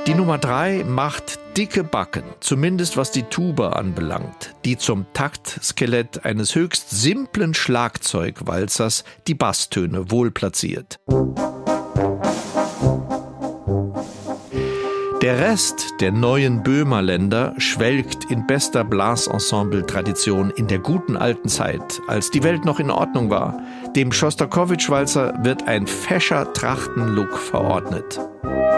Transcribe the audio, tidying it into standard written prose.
Die Nummer 3 macht dicke Backen, zumindest was die Tuba anbelangt, die zum Taktskelett eines höchst simplen Schlagzeugwalzers die Basstöne wohl platziert. Der Rest der neuen Böhmerländer schwelgt in bester Blasensemble-Tradition in der guten alten Zeit, als die Welt noch in Ordnung war. Dem Schostakowitsch-Walzer wird ein fescher Trachtenlook verordnet.